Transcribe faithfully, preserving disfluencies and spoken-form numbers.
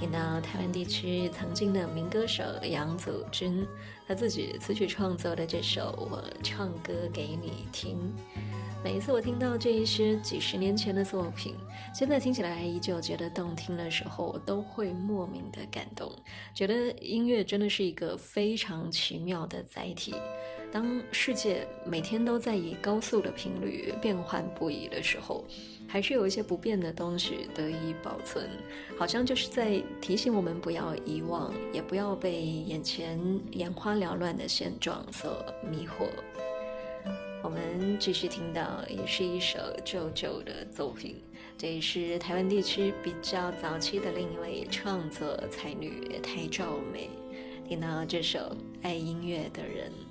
听到台湾地区曾经的民歌手杨祖君他自己词曲创作的这首《我唱歌给你听》。每一次我听到这一些几十年前的作品，现在听起来依旧觉得动听的时候，我都会莫名的感动，觉得音乐真的是一个非常奇妙的载体。当世界每天都在以高速的频率变换不已的时候，还是有一些不变的东西得以保存，好像就是在提醒我们不要遗忘，也不要被眼前眼花缭乱的现状所迷惑。我们继续听到也是一首旧旧的作品，这也是台湾地区比较早期的另一位创作才女台兆美，听到这首爱音乐的人。